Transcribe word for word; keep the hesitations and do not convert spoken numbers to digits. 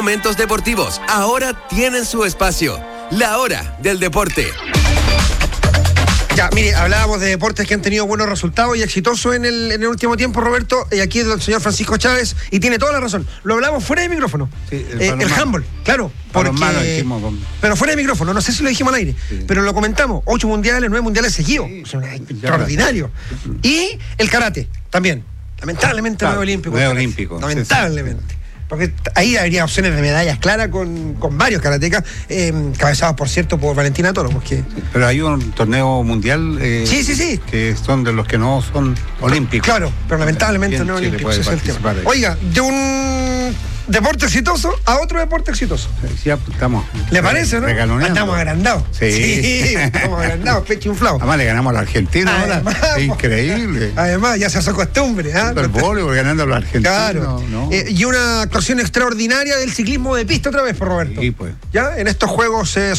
Momentos deportivos, ahora tienen su espacio. La hora del deporte. Ya, mire, hablábamos de deportes que han tenido buenos resultados y exitosos en el, en el último tiempo, Roberto, y aquí el señor Francisco Chávez, y tiene toda la razón. Lo hablamos fuera de micrófono. Sí, el, eh, el handball, claro. Porque, dijimos, pero fuera de micrófono, no sé si lo dijimos al aire, sí. Pero lo comentamos. Ocho mundiales, nueve mundiales seguidos. Sí, o sea, extraordinario. Y el karate, también. Lamentablemente claro, no es olímpico. No es olímpico. Lamentablemente. Sí, sí. Porque ahí habría opciones de medallas claras con, con varios karatecas, eh, cabezados, por cierto, por Valentina Toro. Porque... Sí, pero hay un torneo mundial eh, sí, sí, sí. que son de los que no son olímpicos. Claro, pero lamentablemente no es olímpico. Ese es el tema. Oiga, de un deporte exitoso a otro deporte exitoso. Sí, estamos. ¿Le parece, no? Andamos agrandados. Sí. sí estamos agrandados, pecho inflado. Además le ganamos a los argentinos ahora. Es increíble. Además, ya se hace costumbre. ¿eh? Superbólico ganando a los argentinos. Claro. No. Eh, y una actuación extraordinaria del ciclismo de pista otra vez, por Roberto. Sí, pues. Ya, en estos Juegos eh,